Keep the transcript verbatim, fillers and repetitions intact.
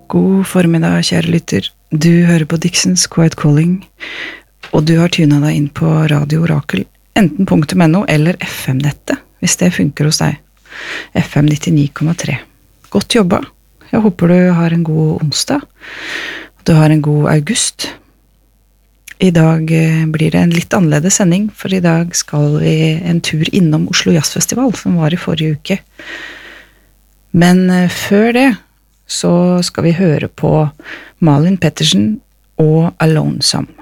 God formiddag, kjære lytter. Du hører på Dixons Quiet Calling, og du har tunet deg inn på Radio Orakel, enten punktum N O eller F M-nettet, hvis det funker hos deg. F M nittionio komma tre. Godt jobba. Jeg håper du har en god onsdag. Du har en god august. I dag blir det en litt annerledes sending, for i dag skal vi en tur innom Oslo Jazzfestival, som var i forrige uke. Men før det så skal vi høre på Malin Pettersen og A Lonesome.